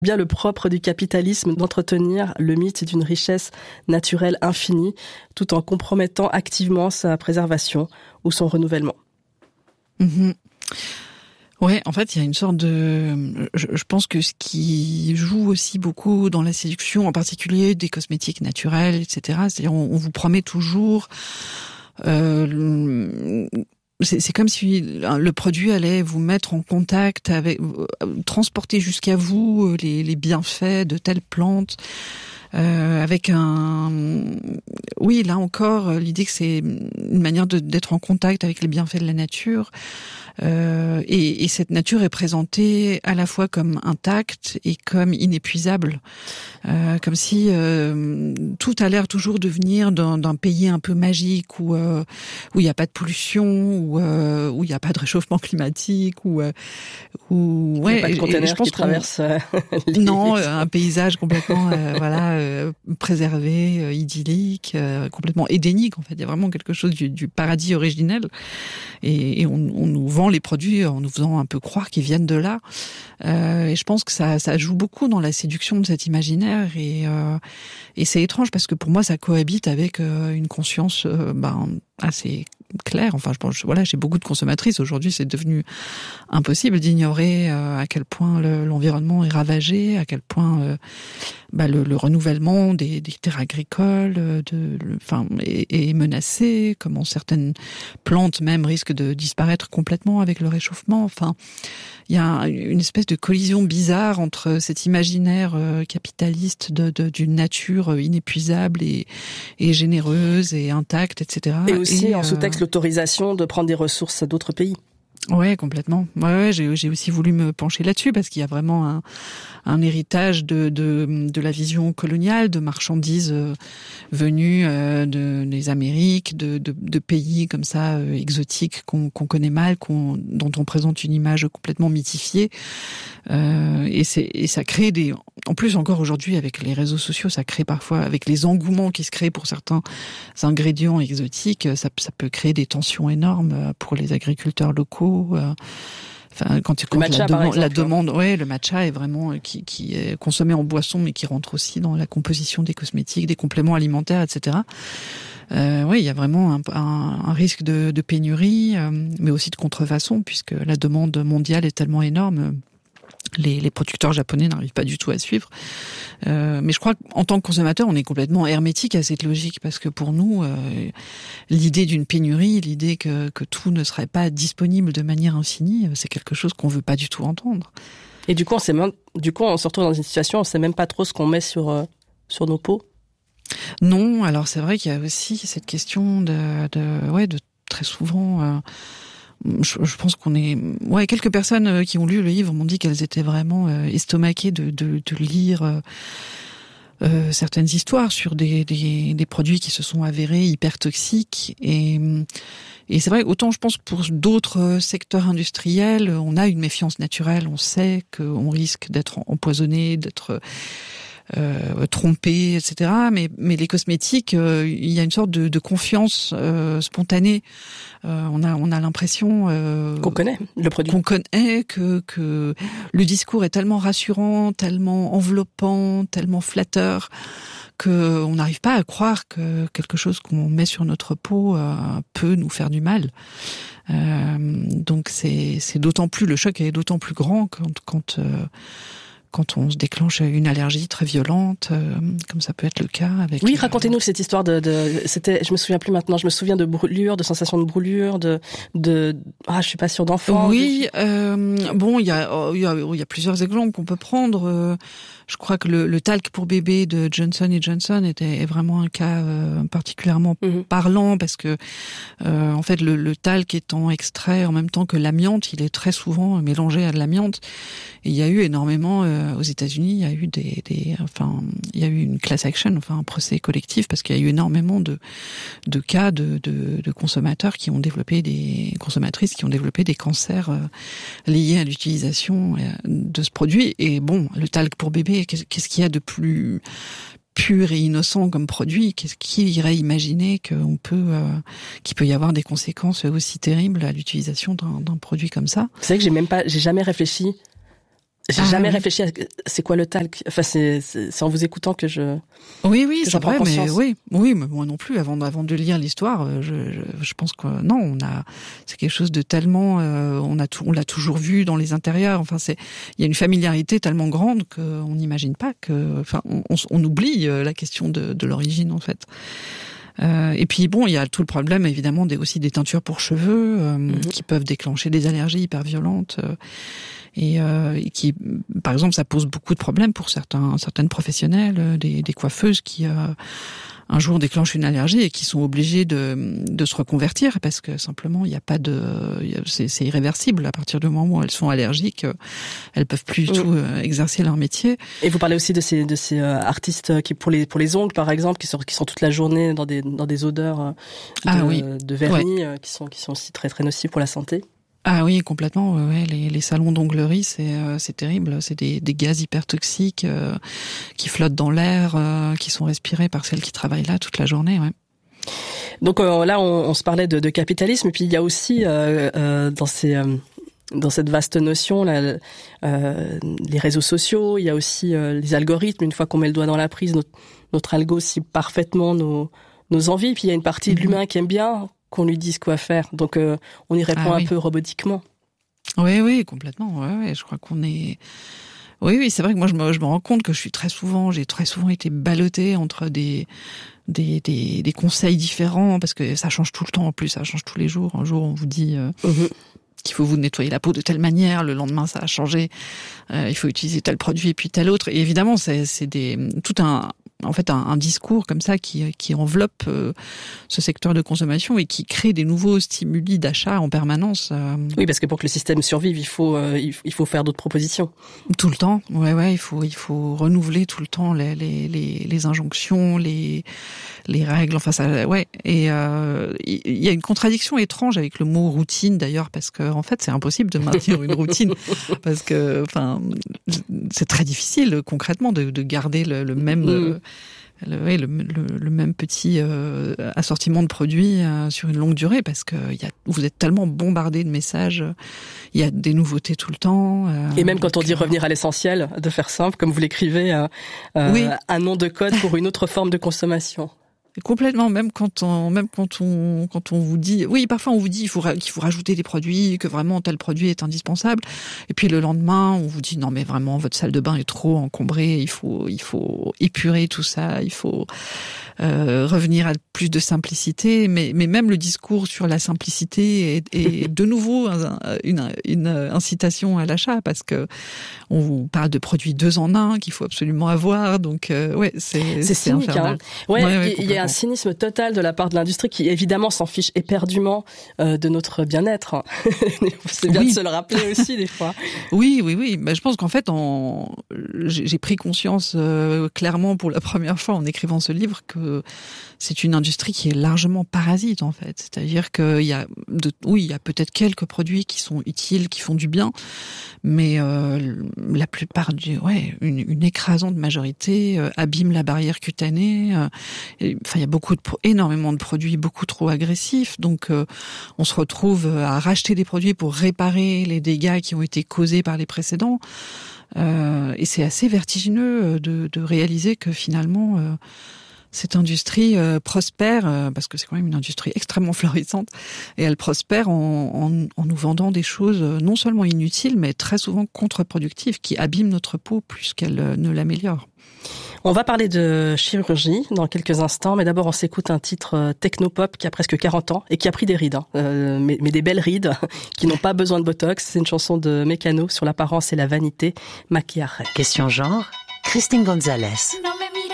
Bien le propre du capitalisme d'entretenir le mythe d'une richesse naturelle infinie, tout en compromettant activement sa préservation ou son renouvellement. Mmh. Ouais, en fait, il y a une sorte de... Je pense que ce qui joue aussi beaucoup dans la séduction, en particulier des cosmétiques naturels, etc., c'est-à-dire on vous promet toujours... C'est comme si le produit allait vous mettre en contact avec, transporter jusqu'à vous les bienfaits de telle plante, avec oui, là encore, l'idée que c'est une manière d'être en contact avec les bienfaits de la nature. Et cette nature est présentée à la fois comme intacte et comme inépuisable, comme si tout a l'air toujours de venir d'un pays un peu magique où il n'y a pas de pollution, où il n'y a pas de réchauffement climatique, où il n'y a pas de containers qui traversent non, un paysage complètement préservé, idyllique, complètement édénique. En fait, il y a vraiment quelque chose du paradis originel, et on nous vend les produits en nous faisant un peu croire qu'ils viennent de là. Et je pense que ça joue beaucoup dans la séduction de cet imaginaire, et c'est étrange parce que pour moi ça cohabite avec une conscience assez claire. Enfin, je pense, voilà, j'ai beaucoup de consommatrices. Aujourd'hui, c'est devenu impossible d'ignorer à quel point l'environnement est ravagé, à quel point le renouvellement des terres agricoles est menacé, comment certaines plantes même risquent de disparaître complètement avec le réchauffement. Enfin, il y a une espèce de collision bizarre entre cet imaginaire capitaliste d'une nature inépuisable et généreuse et intacte, etc. Et aussi en sous-texte l'autorisation de prendre des ressources d'autres pays. Ouais, complètement. Ouais, j'ai aussi voulu me pencher là-dessus parce qu'il y a vraiment un héritage de la vision coloniale, de marchandises venues des Amériques, de pays comme ça exotiques qu'on connaît mal, dont on présente une image complètement mythifiée. Et ça crée en plus encore aujourd'hui avec les réseaux sociaux, ça crée parfois, avec les engouements qui se créent pour certains ingrédients exotiques, ça peut créer des tensions énormes pour les agriculteurs locaux. Quand la demande, ouais, le matcha est vraiment qui est consommé en boisson, mais qui rentre aussi dans la composition des cosmétiques, des compléments alimentaires, etc. Oui, il y a vraiment un risque de pénurie, mais aussi de contrefaçon, puisque la demande mondiale est tellement énorme. Les producteurs japonais n'arrivent pas du tout à suivre. Mais je crois qu'en tant que consommateur, on est complètement hermétique à cette logique, parce que pour nous, l'idée d'une pénurie, l'idée que tout ne serait pas disponible de manière infinie, c'est quelque chose qu'on veut pas du tout entendre. Et du coup, on se retrouve dans une situation, on sait même pas trop ce qu'on met sur nos peaux. Non, alors c'est vrai qu'il y a aussi cette question de très souvent. Je pense qu'on est... Ouais, quelques personnes qui ont lu le livre m'ont dit qu'elles étaient vraiment estomaquées de lire certaines histoires sur des produits qui se sont avérés hyper toxiques. Et c'est vrai, autant je pense pour d'autres secteurs industriels, on a une méfiance naturelle, on sait qu'on risque d'être empoisonné, d'être... trompé, etc. Mais les cosmétiques, il y a une sorte de confiance spontanée. On a l'impression qu'on connaît le produit, qu'on connaît, que le discours est tellement rassurant, tellement enveloppant, tellement flatteur, que on n'arrive pas à croire que quelque chose qu'on met sur notre peau peut nous faire du mal. Donc c'est d'autant plus, le choc est d'autant plus grand quand on se déclenche une allergie très violente, comme ça peut être le cas avec... Oui, racontez-nous cette histoire c'était, je me souviens plus maintenant, je me souviens de brûlure, de sensation de brûlure, je suis pas sûre d'enfant. Oui, bon, il y a plusieurs exemples qu'on peut prendre. Je crois que le talc pour bébé de Johnson & Johnson est vraiment un cas particulièrement parlant, parce que en fait le talc étant extrait en même temps que l'amiante, il est très souvent mélangé à de l'amiante. Et il y a eu énormément aux États-Unis, il y a eu il y a eu une class action, un procès collectif, parce qu'il y a eu énormément de cas de consommateurs qui ont développé consommatrices qui ont développé des cancers liés à l'utilisation de ce produit. Et bon, le talc pour bébé, qu'est-ce qu'il y a de plus pur et innocent comme produit? Qui irait imaginer qu'il peut y avoir des conséquences aussi terribles à l'utilisation d'un produit comme ça? C'est vrai que j'ai jamais réfléchi J'ai jamais réfléchi à c'est quoi le talc. Enfin, c'est en vous écoutant que je. Oui, c'est vrai, mais oui, mais moi non plus. Avant de lire l'histoire, je pense que non, c'est quelque chose de tellement, on l'a toujours vu dans les intérieurs. Enfin, il y a une familiarité tellement grande qu'on n'imagine pas on oublie la question de l'origine en fait. Et puis bon, il y a tout le problème évidemment aussi des teintures pour cheveux qui peuvent déclencher des allergies hyper violentes. Et qui, par exemple, ça pose beaucoup de problèmes pour certaines professionnelles, des coiffeuses qui un jour déclenchent une allergie et qui sont obligées de se reconvertir parce que simplement il y a pas c'est irréversible à partir du moment où elles sont allergiques, elles peuvent plus du tout exercer leur métier. Et vous parlez aussi de ces artistes qui pour les ongles par exemple qui sont toute la journée dans des odeurs de vernis qui sont aussi très très nocives pour la santé. Ah oui, complètement. Ouais, les salons d'onglerie, c'est terrible. C'est des gaz hyper toxiques qui flottent dans l'air, qui sont respirés par celles qui travaillent là toute la journée. Ouais. Donc là, on se parlait de capitalisme, et puis il y a aussi dans cette vaste notion là, les réseaux sociaux. Il y a aussi les algorithmes. Une fois qu'on met le doigt dans la prise, notre algo cible parfaitement nos envies. Puis il y a une partie de l'humain qui aime bien qu'on lui dise quoi faire. Donc, on y répond un peu robotiquement. Oui, complètement. Ouais, je crois qu'on est... Oui, c'est vrai que moi, je me rends compte que j'ai très souvent été ballottée entre des conseils différents, parce que ça change tout le temps, en plus, ça change tous les jours. Un jour, on vous dit qu'il faut vous nettoyer la peau de telle manière, le lendemain, ça a changé, il faut utiliser tel produit et puis tel autre. Et évidemment, c'est un discours comme ça qui enveloppe ce secteur de consommation et qui crée des nouveaux stimuli d'achat en permanence. Oui, parce que pour que le système survive, il faut faire d'autres propositions. Tout le temps. Ouais, il faut renouveler tout le temps les injonctions, les règles. Enfin ça, ouais. Et il y a une contradiction étrange avec le mot routine d'ailleurs, parce que en fait c'est impossible de maintenir une routine parce que c'est très difficile concrètement de garder le même le même petit assortiment de produits sur une longue durée, parce que vous êtes tellement bombardé de messages, il y a des nouveautés tout le temps. Et même quand on dit revenir à l'essentiel, de faire simple, comme vous l'écrivez, un nom de code pour une autre forme de consommation. Complètement, même quand on vous dit, oui, parfois on vous dit qu'il faut rajouter des produits, que vraiment tel produit est indispensable, et puis le lendemain on vous dit non mais vraiment votre salle de bain est trop encombrée, il faut épurer tout ça, il faut revenir à plus de simplicité, mais même le discours sur la simplicité est de nouveau une incitation à l'achat, parce que on vous parle de produits 2 en 1 qu'il faut absolument avoir, donc c'est cynique, infernal. Il y a un cynisme total de la part de l'industrie qui évidemment s'en fiche éperdument de notre bien-être. C'est bien de se le rappeler aussi des fois. Oui. Mais je pense qu'en fait, j'ai pris conscience clairement pour la première fois en écrivant ce livre que c'est une industrie qui est largement parasite en fait. C'est-à-dire qu'il y a peut-être quelques produits qui sont utiles, qui font du bien, mais la plupart une écrasante majorité abîme la barrière cutanée. Il y a énormément de produits beaucoup trop agressifs, donc on se retrouve à racheter des produits pour réparer les dégâts qui ont été causés par les précédents. Et c'est assez vertigineux de réaliser que finalement cette industrie prospère, parce que c'est quand même une industrie extrêmement florissante, et elle prospère en nous vendant des choses non seulement inutiles, mais très souvent contre-productives, qui abîment notre peau plus qu'elles ne l'améliorent. On va parler de chirurgie dans quelques instants, mais d'abord on s'écoute un titre technopop qui a presque 40 ans et qui a pris des rides, mais des belles rides qui n'ont pas besoin de botox. C'est une chanson de Mécano sur l'apparence et la vanité, Maquillage. Question genre, Christine Gonzalez.